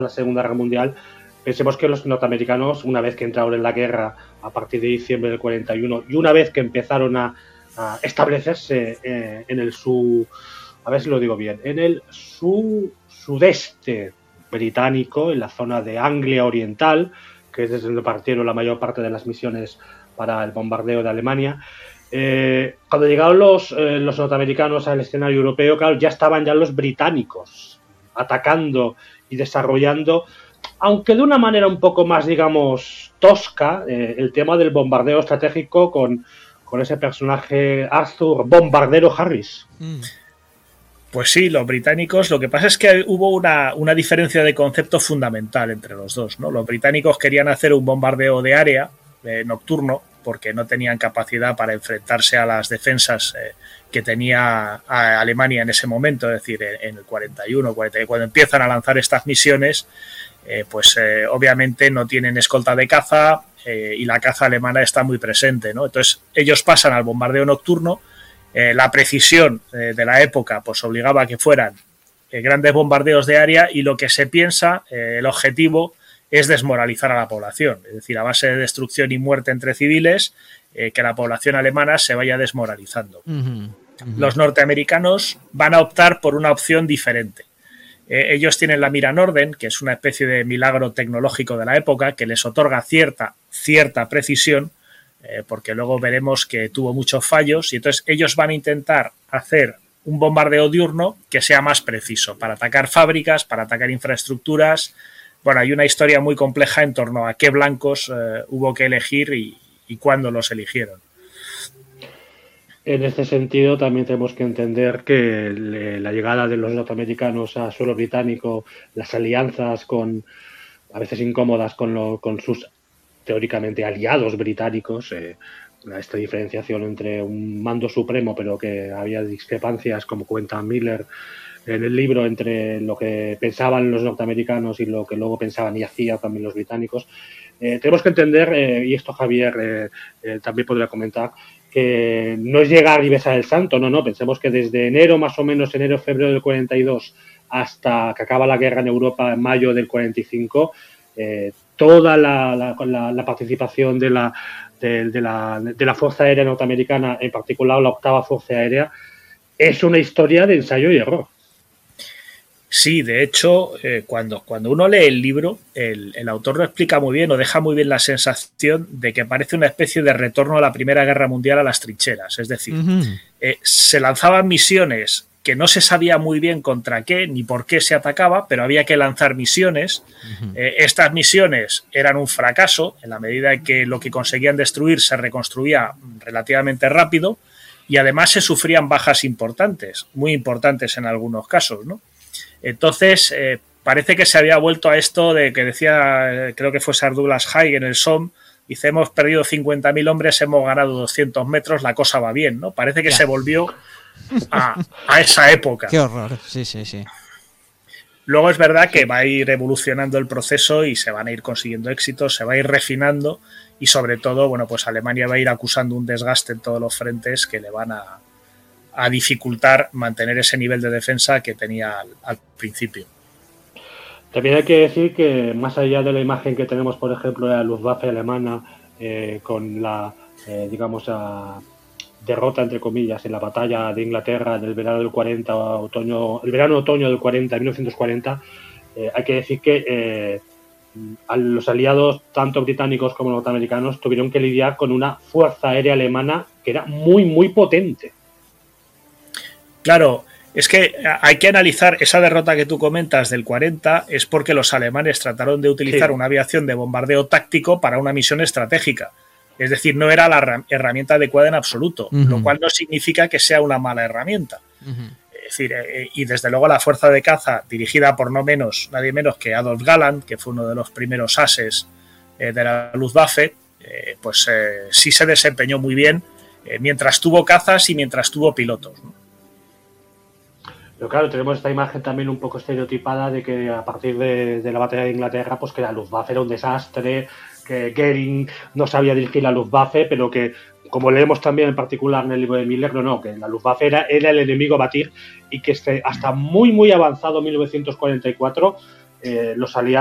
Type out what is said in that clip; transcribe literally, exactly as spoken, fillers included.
la Segunda Guerra Mundial, pensemos que los norteamericanos, una vez que entraron en la guerra a partir de diciembre del cuarenta y uno y una vez que empezaron a, a establecerse eh, en el su, a ver si lo digo bien, en el su, sudeste británico, en la zona de Anglia Oriental, que es desde donde partieron la mayor parte de las misiones para el bombardeo de Alemania. Eh, cuando llegaron los, eh, los norteamericanos al escenario europeo, claro, ya estaban ya los británicos atacando y desarrollando, aunque de una manera un poco más, digamos, tosca, eh, el tema del bombardeo estratégico con, con ese personaje Arthur Bombardero Harris. Mm. Pues sí, los británicos, lo que pasa es que hubo una, una diferencia de concepto fundamental entre los dos, ¿no? Los británicos querían hacer un bombardeo de área eh, nocturno porque no tenían capacidad para enfrentarse a las defensas eh, que tenía a Alemania en ese momento, es decir, en, en el cuarenta y uno, cuarenta, cuando empiezan a lanzar estas misiones, eh, pues eh, obviamente no tienen escolta de caza eh, y la caza alemana está muy presente, ¿no? Entonces ellos pasan al bombardeo nocturno. Eh, la precisión eh, de la época pues obligaba a que fueran eh, grandes bombardeos de área y lo que se piensa, eh, el objetivo es desmoralizar a la población, es decir, a base de destrucción y muerte entre civiles, eh, que la población alemana se vaya desmoralizando. Uh-huh, uh-huh. Los norteamericanos van a optar por una opción diferente. Eh, ellos tienen la mira Norden, que es una especie de milagro tecnológico de la época que les otorga cierta, cierta precisión, Eh, porque luego veremos que tuvo muchos fallos y entonces ellos van a intentar hacer un bombardeo diurno que sea más preciso para atacar fábricas, para atacar infraestructuras. Bueno, hay una historia muy compleja en torno a qué blancos eh, hubo que elegir y, y cuándo los eligieron. En este sentido también tenemos que entender que le, la llegada de los norteamericanos a suelo británico, las alianzas con a veces incómodas con, lo, con sus teóricamente aliados británicos, eh, esta diferenciación entre un mando supremo, pero que había discrepancias, como cuenta Miller en el libro, entre lo que pensaban los norteamericanos y lo que luego pensaban y hacían también los británicos. Eh, tenemos que entender, eh, y esto Javier eh, eh, también podría comentar, que no es llegar y besar el santo, no, no, pensemos que desde enero, más o menos enero, febrero del cuarenta y dos, hasta que acaba la guerra en Europa en mayo del cuarenta y cinco, eh, toda la, la, la, la participación de la, de, de, la, de la Fuerza Aérea Norteamericana, en particular la octava Fuerza Aérea, es una historia de ensayo y error. Sí, de hecho, eh, cuando, cuando uno lee el libro, el, el autor lo explica muy bien o deja muy bien la sensación de que parece una especie de retorno a la Primera Guerra Mundial a las trincheras. Es decir, uh-huh. eh, se lanzaban misiones que no se sabía muy bien contra qué ni por qué se atacaba, pero había que lanzar misiones. Uh-huh. Eh, estas misiones eran un fracaso en la medida en que lo que conseguían destruir se reconstruía relativamente rápido y además se sufrían bajas importantes, muy importantes en algunos casos, ¿no? Entonces, eh, parece que se había vuelto a esto de que decía, eh, creo que fue Sir Douglas Haig en el Somme, dice, hemos perdido cincuenta mil hombres, hemos ganado doscientos metros, la cosa va bien, ¿no? Parece que ya. se volvió a, a esa época. Qué horror, sí, sí, sí. Luego es verdad que va a ir evolucionando el proceso y se van a ir consiguiendo éxitos, se va a ir refinando y sobre todo, bueno, pues Alemania va a ir acusando un desgaste en todos los frentes que le van a... a dificultar mantener ese nivel de defensa que tenía al, al principio. También hay que decir que más allá de la imagen que tenemos, por ejemplo, de la Luftwaffe alemana eh, con la, eh, digamos, a derrota, entre comillas, en la batalla de Inglaterra del verano del cuarenta, otoño, el verano-otoño del cuarenta, mil novecientos cuarenta, eh, hay que decir que eh, a los aliados, tanto británicos como norteamericanos, tuvieron que lidiar con una fuerza aérea alemana que era muy, muy potente. Claro, es que hay que analizar esa derrota que tú comentas del cuarenta, es porque los alemanes trataron de utilizar sí. una aviación de bombardeo táctico para una misión estratégica. Es decir, no era la herramienta adecuada en absoluto, uh-huh. lo cual no significa que sea una mala herramienta. Uh-huh. Es decir, eh, y desde luego la fuerza de caza, dirigida por no menos, nadie menos que Adolf Galland, que fue uno de los primeros ases eh, de la Luftwaffe, eh, pues eh, sí se desempeñó muy bien eh, mientras tuvo cazas y mientras tuvo pilotos, ¿no? Pero claro, tenemos esta imagen también un poco estereotipada de que a partir de, de la batalla de Inglaterra, pues que la Luftwaffe era un desastre, que Goering no sabía dirigir la Luftwaffe, pero que, como leemos también en particular en el libro de Miller, no, no, que la Luftwaffe era, era el enemigo a batir y que este, hasta muy, muy avanzado mil novecientos cuarenta y cuatro eh, los aliados